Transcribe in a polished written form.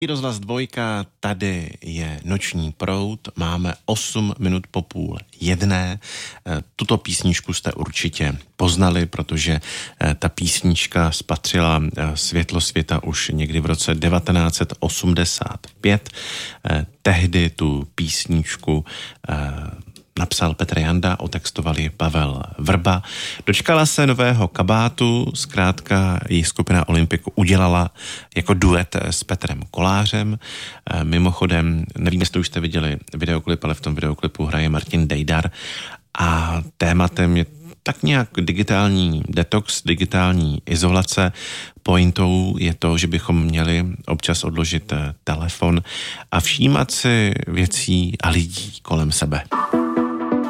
Rozhlas Dvojka, tady je Noční proud, máme 8 minut po 12:30. Tuto písničku jste určitě poznali, protože ta písnička spatřila světlo světa už někdy v roce 1985. Tehdy tu písničku napsal Petr Janda, otextoval ji Pavel Vrba. Dočkala se nového kabátu, zkrátka její skupina Olympiku udělala jako duet s Petrem Kolářem. Mimochodem, nevím, jestli už jste viděli videoklip, ale v tom videoklipu hraje Martin Dejdar a tématem je tak nějak digitální detox, digitální izolace. Pointou je to, že bychom měli občas odložit telefon a všímat si věcí a lidí kolem sebe.